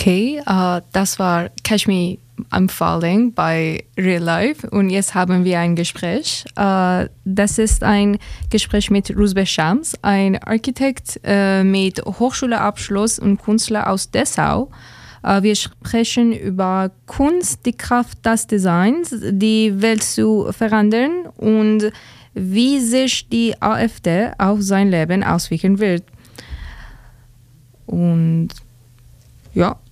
Okay, das war Catch Me I'm Falling bei Real Life und jetzt haben wir ein Gespräch. Das ist ein Gespräch mit Rouzbeh Shams, ein Architekt mit Hochschulabschluss und Künstler aus Dessau. Wir sprechen über Kunst, die Kraft des Designs, die Welt zu verändern und wie sich die AfD auf sein Leben auswirken wird. Und ja.